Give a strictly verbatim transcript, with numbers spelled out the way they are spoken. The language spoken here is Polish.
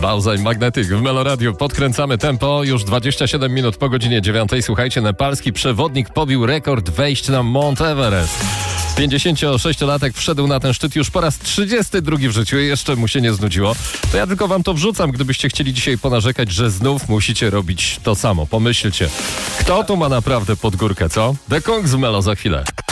Bałza i Magnetyk w Meloradiu. Podkręcamy tempo. Już dwadzieścia siedem minut po godzinie dziewiątej. Słuchajcie, nepalski przewodnik pobił rekord wejść na Mount Everest. pięćdziesięciosześciolatek wszedł na ten szczyt już po raz trzydziesty drugi w życiu i jeszcze mu się nie znudziło. To ja tylko wam to wrzucam, gdybyście chcieli dzisiaj ponarzekać, że znów musicie robić to samo. Pomyślcie, kto tu ma naprawdę pod górkę, co? The Kong z Melo za chwilę.